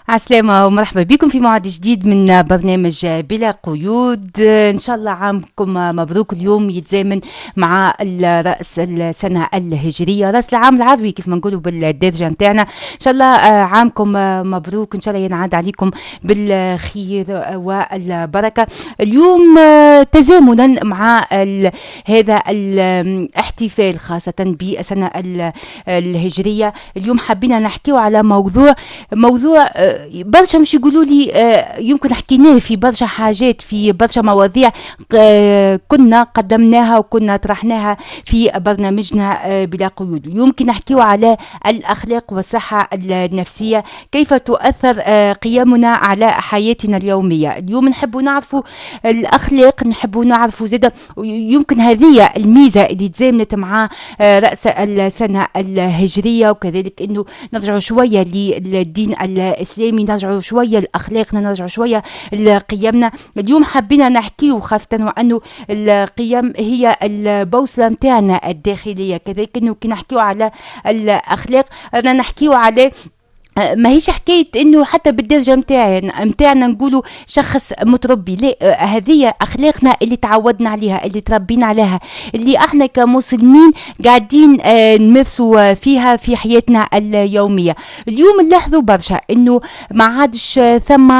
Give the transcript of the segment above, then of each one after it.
عسلامة ومرحبا بكم في موعد جديد من برنامج بلا قيود. إن شاء الله عامكم مبروك. اليوم يتزامن مع رأس السنة الهجرية، رأس العام العربي كيف ما نقولوا بالدارجة متاعنا. إن شاء الله عامكم مبروك، إن شاء الله ينعاد عليكم بالخير والبركة. اليوم تزامنا مع هذا الاحتفال خاصة بالسنة الهجرية، اليوم حبينا نحكيو على موضوع برشا مش يقولوا لي يمكن حكيناه في برشا حاجات، في برشا مواضيع كنا قدمناها وكنا طرحناها في برنامجنا بلا قيود. يمكن نحكيو على الأخلاق والصحة النفسية، كيف تؤثر قيمنا على حياتنا اليومية. اليوم نحب نعرفوا الأخلاق، نحب نعرفوا زادة، يمكن هذه الميزة اللي تزامنت مع رأس السنة الهجرية، وكذلك انه نرجعوا شوية للدين الإسلامي، نرجعوا شوية لأخلاقنا، نرجعوا شوية لقيمنا. اليوم حبينا نحكيه خاصة وأنه القيم هي البوصلة متاعنا الداخلية، كذلك انه كي نحكيه على الأخلاق أنا نحكيه على ما هيش حكاية انه حتى بالدرجة متاعنا نقولوا شخص متربي، لا، هذه اخلاقنا اللي تعودنا عليها، اللي تربينا عليها، اللي احنا كمسلمين قاعدين نمارسوا فيها في حياتنا اليومية. اليوم نلاحظوا برشا انه ما عادش ثم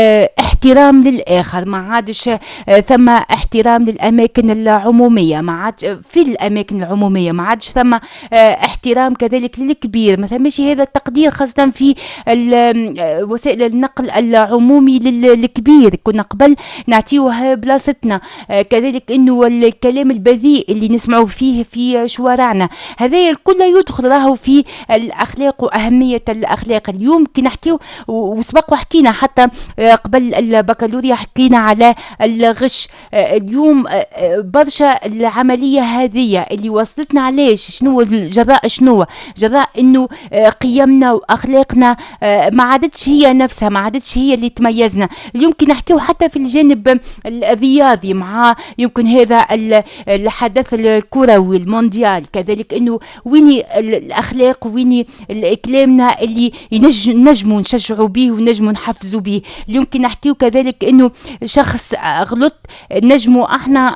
احترام للاخر، ما عادش ثم احترام للاماكن العمومية، ما عادش في الاماكن العمومية ما عادش ثم احترام كذلك للكبير، ما ثمش هذا التقدير خاصة في وسائل النقل العمومي للكبير. كنا قبل نعطيوها بلاصتنا، كذلك انه الكلام البذيء اللي نسمعوا فيه في شوارعنا، هذا الكل يدخل راهو في الاخلاق واهمية الاخلاق. اليوم كي نحكيو وسبق وحكينا حتى قبل البكالوريا حكينا على الغش. اليوم برشا العملية هذه اللي وصلتنا علاش، شنو الجراء، شنو جراء انه قيمنا واخلاقنا ما عادتش هي نفسها، ما عادتش هي اللي تميزنا. اليوم كي نحكيو حتى في الجانب الرياضي مع يمكن هذا الحدث الكروي المونديال، كذلك انه ويني الاخلاق ويني كلامنا اللي نجموا نشجعوا به ونجموا نحفزوا به. اليوم كي نحكيو كذلك انه شخص غلط نجموا احنا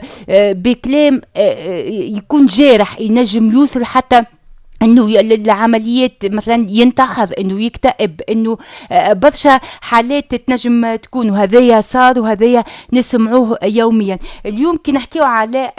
بكلام يكون جارح ينجم يوصل حتى انه العمليات مثلا ينتحر، انه يكتئب، انه برشا حالات تنجم تكون، وهذايا صار وهذايا نسمعوه يوميا. اليوم كي نحكيو على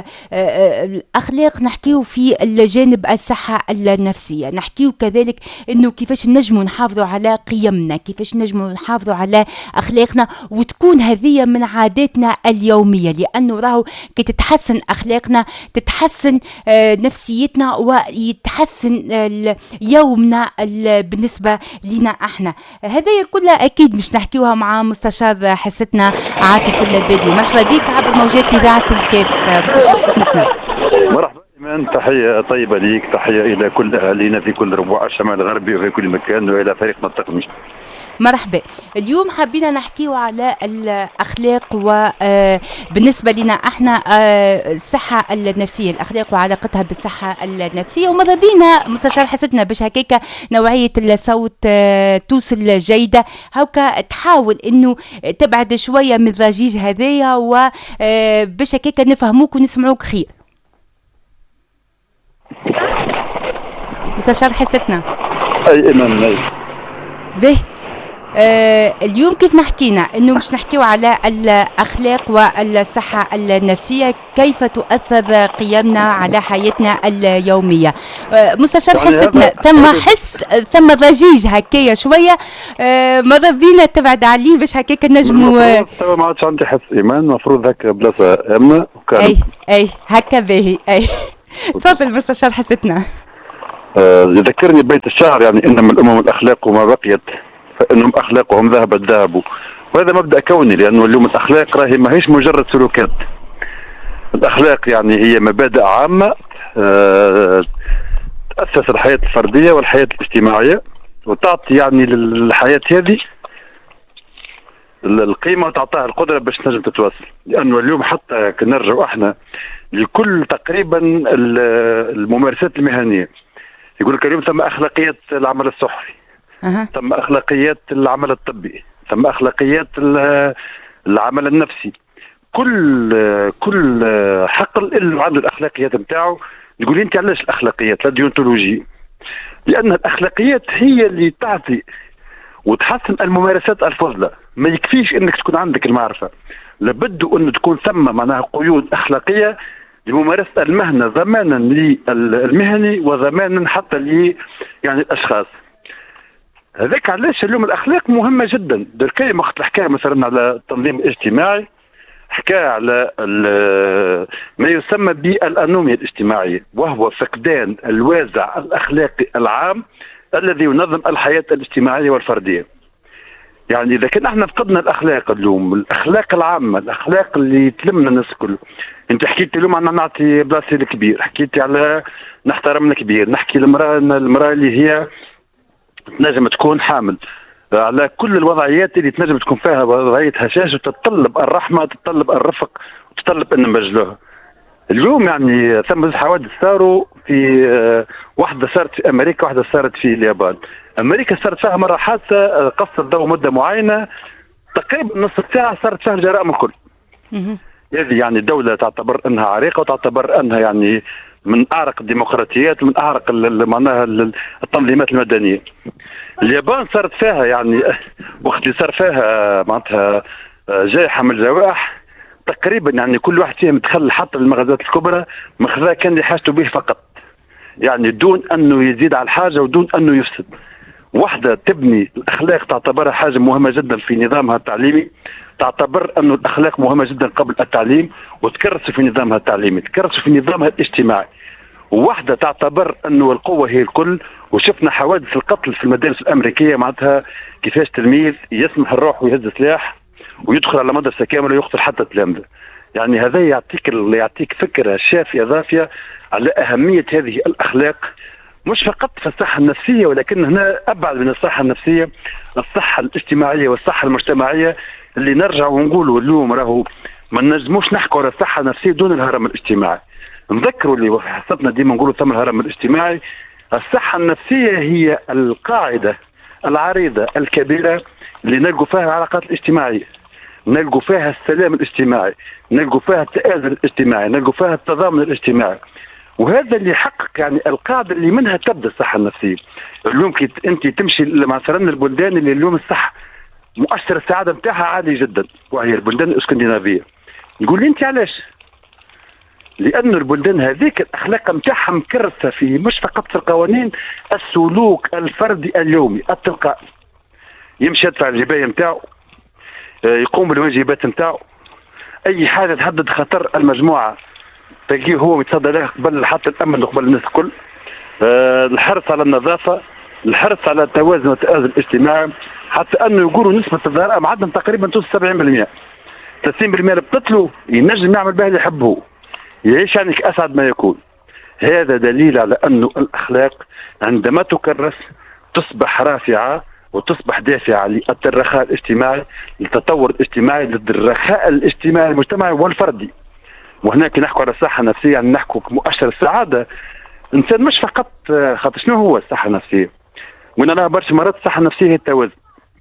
الاخلاق نحكيو في الجانب الصحة النفسية، نحكيو كذلك انه كيفاش نجموا نحافظوا على قيمنا، كيفاش نجموا نحافظوا على اخلاقنا وتكون هذه من عاداتنا اليومية، لانه راهو كي تتحسن اخلاقنا تتحسن نفسيتنا ويتحسن يومنا بالنسبة لنا احنا. هذه كلها اكيد مش نحكيوها مع مستشار حستنا عاطف اللبادي. مرحبا بك عبر موجات اذاعة الكاف مستشار حستنا. مرحبا إيمان، تحية طيبة ليك، تحية إلى كل أهالينا في كل ربوع الشمال الغربي وفي كل مكان، وإلى فريقنا التقني. مرحبا. اليوم حبينا نحكيو على الأخلاق وبالنسبة لنا احنا الصحة النفسية، الأخلاق وعلاقتها بالصحة النفسية، وماذا بينا مستشار حستنا باش هكاك نوعية الصوت توصل جيدة، هكا تحاول انه تبعد شوية من الضجيج هذايا وباش هكاك نفهموك ونسمعوك خير. مستشار حستنا. أي إيمان. به اليوم كيف نحكينا انه مش نحكيو على الاخلاق والصحة النفسية، كيف تؤثر قيمنا على حياتنا اليومية. مستشار حستنا ثم ضجيج هكايا شوية، ماذا بينا تبعد عليه باش هكاك نجموا ما عادش عندي حس إيمان، المفروض هكا بلاصة امنة وكان اي هكا باهي. اي تفضل مستشار حستنا. يذكرني بيت الشعر، يعني انما الامم الاخلاق ما بقيت فانهم اخلاقهم ذهب الذهب، وهذا مبدا كوني، لانه اليوم الاخلاق راهي ما هيش مجرد سلوكات. الاخلاق يعني هي مبادئ عامه تاسس الحياه الفرديه والحياه الاجتماعيه، وتعطي يعني للحياه هذه القيمه وتعطيها القدره باش تنجم تتواصل. لانه اليوم حتى كنرجعوا احنا لكل تقريبا الممارسات المهنيه، يقول لك اليوم ثم اخلاقيات العمل الصحي، ثم اخلاقيات العمل الطبي، ثم اخلاقيات العمل النفسي. كل حقل اللي عنده الاخلاقيات نتاعو. تقول انت علاش الاخلاقيات لا ديونتولوجي؟ لان الاخلاقيات هي اللي تعطي وتحسن الممارسات الفضلة. ما يكفيش انك تكون عندك المعرفة، لابد ان تكون ثم معناها قيود اخلاقية لممارسة المهنة، ضمانا للمهني وضمانا حتى ل يعني الاشخاص. هذاك علاش اليوم الاخلاق مهمة جدا. دركاي وقت الحكاية مثلا على التنظيم الاجتماعي، حكاية على ما يسمى بالأنوميا الاجتماعية، وهو فقدان الوازع الأخلاقي العام الذي ينظم الحياة الاجتماعية والفردية. يعني إذا كان احنا فقدنا الأخلاق اليوم، الأخلاق العامة، الأخلاق اللي تلمنا الناس الكل. أنت حكيت اليوم عن نعطي بلاصي الكبير، حكيت على نحترم الكبير، نحكي المرأة اللي هي تنجم تكون حامل، على كل الوضعيات اللي تنجم تكون فيها وضعية هشاش وتتطلب الرحمة، تتطلب الرفق، وتتطلب أن نبجلوها. اليوم يعني ثم حوادث صاروا في واحدة صارت في أمريكا، واحدة صارت في اليابان. أمريكا صارت فيها مرة حادثة قصت ضوء مدة معينة، تقريبا نصف ساعة صارت فيها الجرائم الكل. هذه يعني دولة تعتبر أنها عريقة وتعتبر أنها يعني من أعرق الديمقراطيات ومن أعرق معناها التنظيمات المدنية. اليابان صارت فيها يعني وقت اللي صار فيها معناتها جائحة من الجوائح، تقريبا يعني كل واحد فيهم دخل حتى المغازات الكبرى مخذا كان اللي حاجته به فقط، يعني دون انه يزيد على الحاجه ودون انه يفسد. وحده تبني الاخلاق تعتبرها حاجه مهمه جدا في نظامها التعليمي، تعتبر انه الاخلاق مهمه جدا قبل التعليم، وتكرس في نظامها التعليمي، تكرس في نظامها الاجتماعي. ووحده تعتبر انه القوه هي الكل. وشفنا حوادث القتل في المدارس الامريكيه معناتها كيفاش تلميذ يسمح الروح ويهز سلاح ويدخل على مدرسه كامله ويقتل حتى تلامذه. يعني هذا يعطيك فكره شافيه ضافيه على اهميه هذه الاخلاق، مش فقط في الصحه النفسيه، ولكن هنا ابعد من الصحه النفسيه، الصحه الاجتماعيه والصحه المجتمعيه، اللي نرجع ونقولوا اليوم راهو ما نجموش نحكوا على الصحه النفسيه دون الهرم الاجتماعي. نذكروا اللي حسبنا ديما نقولوا ثم الهرم الاجتماعي. الصحه النفسيه هي القاعده العريضه الكبيره اللي نلقوا فيها العلاقات الاجتماعيه، نلقوا فيها السلام الاجتماعي، نلقوا فيها التآزر الاجتماعي، نلقوا فيها التضامن الاجتماعي. وهذا اللي يحقق يعني القاعده اللي منها تبدا الصحه النفسيه. اليوم كي انت تمشي مثلا البلدان اللي اليوم الصحه مؤشر السعاده نتاعها عالي جدا، وهي البلدان الاسكندنافيه. نقول لي انت علاش؟ لأن البلدان هذيك الأخلاق نتاعها مكرسة في مش فقط في القوانين، السلوك الفردي اليومي التلقائي. يمشي يدفع الجباية نتاعو، يقوم بالواجبات نتاعو، أي حاجة تهدد خطر المجموعة تلقيه هو متصدى لها قبل حتى الأمن وقبل الناس الكل. الحرص على النظافة، الحرص على التوازن والتآزر الاجتماعي، حتى أنه يقولوا نسبة الضرائب عندهم تقريبا توصل 70%. 30% اللي بتطلوا ينجم يعمل بها اللي يحبه، يعيش يعني أسعد ما يكون. هذا دليل على أنه الأخلاق عندما تكرس تصبح رافعة وتصبح دافعة للرخاء الاجتماعي، للتطور الاجتماعي، للرخاء الاجتماعي المجتمعي والفردي. وهناك نحكوا على الصحة النفسية، يعني نحكوا مؤشر السعادة. الإنسان مش فقط خاطر شنو هو الصحة النفسية؟ وإن أنا برشا مرات الصحة النفسية هي التوازن.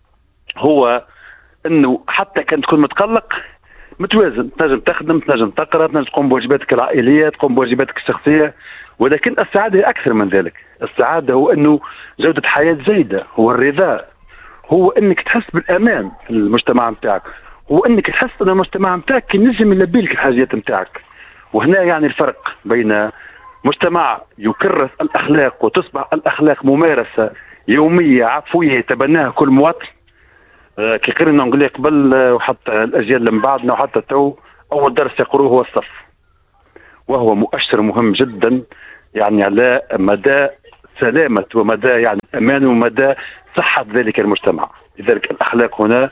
هو إنه حتى كان تكون متقلق متوازن، تنجم تخدم، تنجم تقرا، تنجم تقوم بواجباتك العائليه، تقوم بواجباتك الشخصيه. ولكن السعاده هي اكثر من ذلك. السعاده هو انه جوده حياه جيده، هو الرضا، هو انك تحس بالامان في المجتمع نتاعك، هو انك تحس ان المجتمع نتاعك ينجم يلبي لك الحاجات نتاعك. وهنا يعني الفرق بين مجتمع يكرس الاخلاق وتصبح الاخلاق ممارسه يوميه عفويه يتبناها كل مواطن. كي قرينا نقول قبل وحتى الاجيال اللي من بعدنا وحتى تو، اول درس يقروه هو الصف، وهو مؤشر مهم جدا يعني على مدى سلامه ومدى يعني امان ومدى صحه ذلك المجتمع. لذلك الاخلاق هنا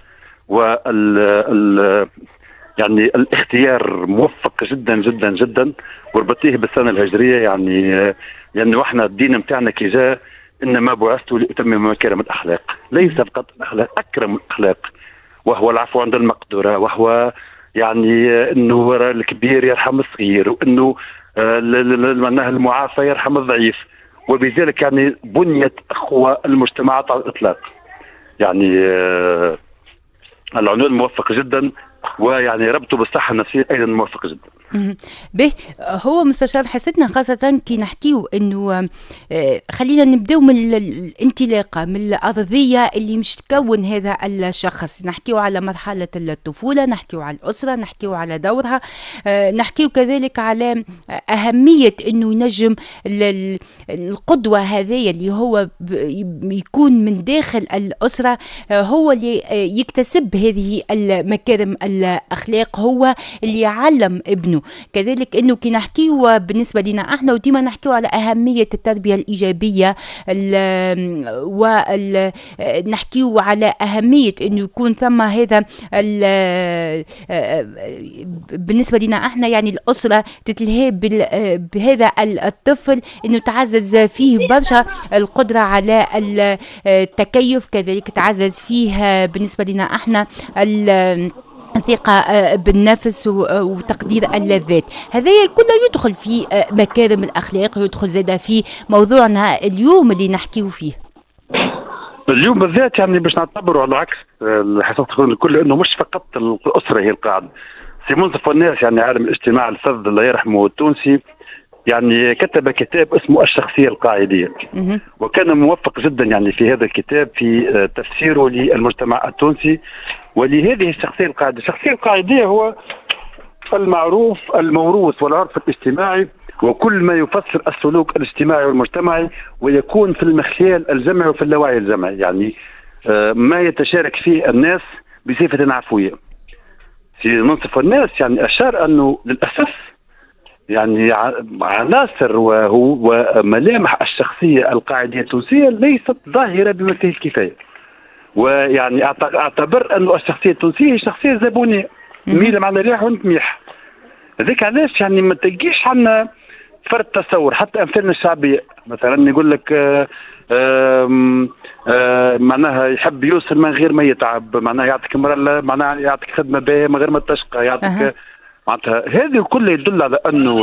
يعني الاختيار موفق جدا جدا جدا. وربطيه بالسنه الهجريه يعني لانه احنا الدين نتاعنا كي جاء انما بعثت لاتمم مكارم الاخلاق، ليس فقط الاخلاق، اكرم الاخلاق، وهو العفو عند المقدره، وهو يعني انه الكبير يرحم الصغير، وانه معناها المعافى يرحم الضعيف. وبذلك يعني بنيت أقوى المجتمعات على الإطلاق. يعني العنوان موفق جدا، ويعني ربطه بالصحة النفسية أيضا موفق جدا. به هو مستشار حسيتنا خاصة كي نحكيو انه خلينا نبداو من الانطلاقة من الأرضية اللي مش تكون هذا الشخص. نحكيو على مرحلة الطفولة، نحكيو على الأسرة، نحكيو على دورها، نحكيو كذلك على أهمية انه ينجم القدوة هذه اللي هو يكون من داخل الأسرة هو اللي يكتسب هذه المكارم الأخلاق، هو اللي يعلم ابنه. كذلك انه كي نحكيو بالنسبه لنا احنا وديما نحكيو على اهميه التربيه الايجابيه، ونحكيو على اهميه انه يكون ثم هذا بالنسبه لنا احنا يعني الاسره تتلهي بهذا الطفل، انه تعزز فيه برشا القدره على التكيف، كذلك تعزز فيه بالنسبه لنا احنا الثقة بالنفس وتقدير اللذات. هذا كله يدخل في مكارم الأخلاق، يدخل زادا في موضوعنا اليوم اللي نحكيه فيه اليوم بالذات. يعني باش نعتبره على عكس الحصص الكل انه مش فقط الاسره هي القاعده. سي منصف الناس يعني عالم الاجتماع الفذ الله يرحمه التونسي يعني كتب كتاب اسمه الشخصيه القاعديه، وكان موفق جدا يعني في هذا الكتاب في تفسيره للمجتمع التونسي ولهذه الشخصيه القاعديه. الشخصيه القاعديه هو المعروف الموروث والعرف الاجتماعي وكل ما يفسر السلوك الاجتماعي والمجتمعي ويكون في المخيال الجمعي وفي اللاوعي الجمعي، يعني ما يتشارك فيه الناس بصفه عفويه. في منصف الناس يعني اشار انه للاسف يعني عناصر وملامح الشخصيه القاعديه التونسيه ليست ظاهره بما فيه الكفايه. ويعني اعتبر انه الشخصيه التونسيه هي شخصيه زبونيه ميل مع الريح ونتميح. هذاك علاش يعني ما تلقيش عندنا فرد تصور. حتى امثالنا الشعبيه مثلا يقول لك معناها يحب يوصل من غير ما يتعب، معناها يعطيك مرة، معناها يعطيك خدمه باهيه من غير ما تشقى، يعطيك معناتها هذه كله يدل على انه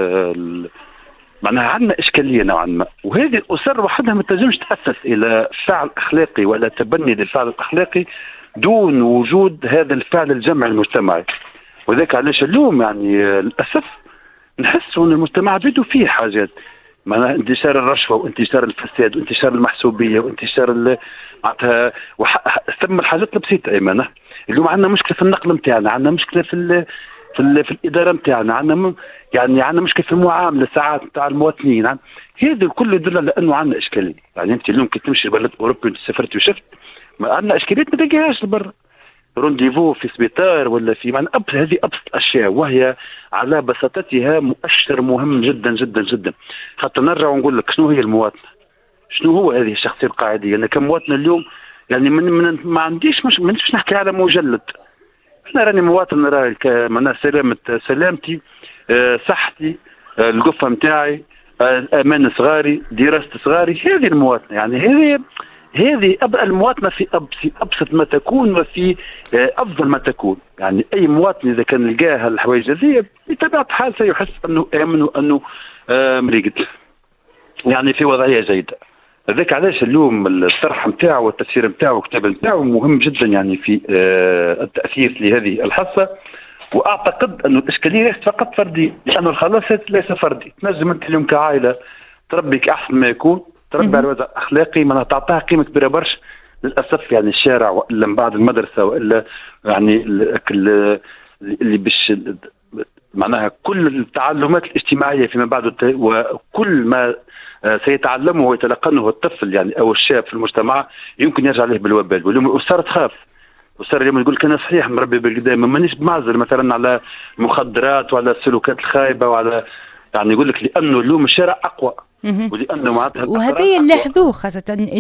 معناها عندنا اشكاليه نوعا ما. وهذه الاسر وحدها ما تنجمش تاسس الى فعل اخلاقي ولا تبني للفعل الاخلاقي دون وجود هذا الفعل الجمعي المجتمعي. وذاك علاش اليوم يعني للاسف نحس ان المجتمع بيدو فيه حاجات، معناها انتشار الرشوه وانتشار الفساد وانتشار المحسوبيه وانتشار معناتها ثم الحاجات البسيطه. ايمانه اليوم عندنا مشكله في النقل نتاعنا، عندنا مشكله في الاداره نتاعنا، عندنا يعني عندنا مشكله في المعامله ساعات نتاع المواطنين. هذا الكل يدل على انه عندنا اشكاليه. يعني انت اليوم كي تمشي لبلد اوروبي وانت سافرت وشفت ما عندنا اشكاليات ما تلقاهاش لبرا. رونديفو في سبيطار ولا في معنى هذه ابسط اشياء، وهي على بساطتها مؤشر مهم جدا جدا جدا. حتى نرجع ونقول لك شنو هي المواطنه، شنو هو هذه الشخصيه القاعديه. انا كمواطن اليوم يعني ما عنديش مش نحكي على مجلد. انا راني مواطن، راهي معناها سلامتي، صحتي، القفه نتاعي، امان صغاري، دراسه صغاري. هذه المواطنه. يعني هذه المواطنه في ابسط ما تكون وفي افضل ما تكون. يعني اي مواطن اذا كان لقاها الحوايج هذه بطبيعه الحال سيحس انه امن وانه مريقد، يعني في وضعيه جيده. هذاك علاش اليوم الطرح نتاعو والتفسير نتاعو والكتاب نتاعو مهم جدا يعني في التاثير لهذه الحصه. واعتقد انه الاشكاليه ليست فقط فرديه، لانه الخلاص ليس فردي. تنجم انت اليوم كعائله تربيك احسن ما يكون، تربي على وضع اخلاقي ما تعطيها قيمه كبيره برشا. للاسف يعني الشارع والا من بعد المدرسه والا يعني اللي باش معناها كل التعلمات الاجتماعيه فيما بعد وكل ما سيتعلمه ويتلقنه الطفل يعني او الشاب في المجتمع يمكن يرجع عليه بالوبال. واليوم الاسره تخاف. الاسره اليوم تقول لك انا صحيح مربي بالقدام مانيش بمعزل مثلا على المخدرات وعلى السلوكات الخايبه وعلى يعني يقول لك لانه اليوم الشارع اقوى ولانه معناتها وهذا اللي لاحظوه خاصه